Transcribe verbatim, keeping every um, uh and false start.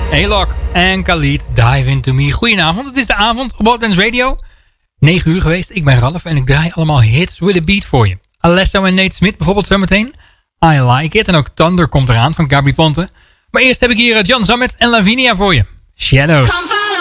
A-Lock en Khalid, Dive Into Me. Goedenavond, het is de avond op Hot Dance Radio. negen uur geweest, ik ben Ralf en ik draai allemaal hits with a beat voor je. Alesso en Nate Smith bijvoorbeeld zometeen. I Like It en ook Thunder komt eraan van Gabry Ponte. Maar eerst heb ik hier John Summit en Lavinia voor je. Shadows.